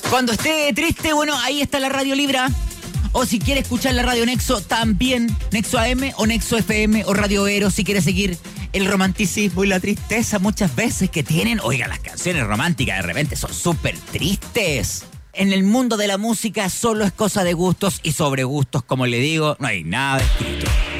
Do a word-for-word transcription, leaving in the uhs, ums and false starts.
Cuando esté triste, bueno, ahí está la Radio Libra. O si quiere escuchar la Radio Nexo, también Nexo A M o Nexo F M o Radio Vero. Si quiere seguir el romanticismo y la tristeza muchas veces que tienen. Oiga, las canciones románticas de repente son súper tristes. En el mundo de la música solo es cosa de gustos y sobre gustos, como le digo, no hay nada escrito.